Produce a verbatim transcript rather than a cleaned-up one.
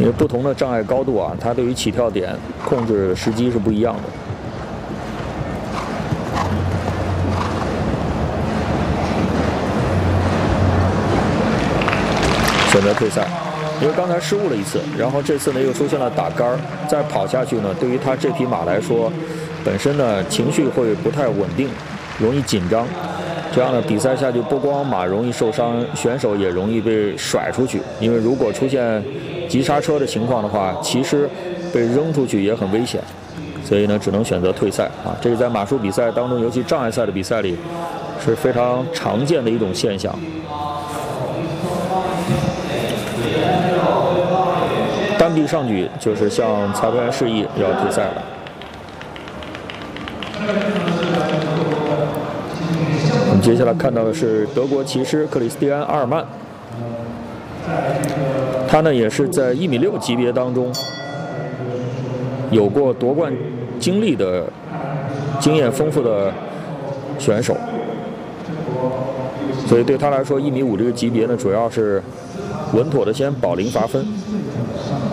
因为不同的障碍高度啊，它对于起跳点控制的时机是不一样的。选择退赛，因为刚才失误了一次，然后这次呢又出现了打杆儿，再跑下去呢，对于他这匹马来说，本身呢情绪会不太稳定，容易紧张。这样呢比赛下去，不光马容易受伤，选手也容易被甩出去。因为如果出现急刹车的情况的话，骑师被扔出去也很危险，所以呢只能选择退赛啊。这个在马术比赛当中，尤其障碍赛的比赛里是非常常见的一种现象。单臂上举就是向裁判员示意要退赛了。我们接下来看到的是德国骑师克里斯蒂安·阿尔曼，他呢也是在一米六级别当中有过夺冠经历的经验丰富的选手，所以对他来说，一米五这个级别呢，主要是稳妥的先保龄罚分。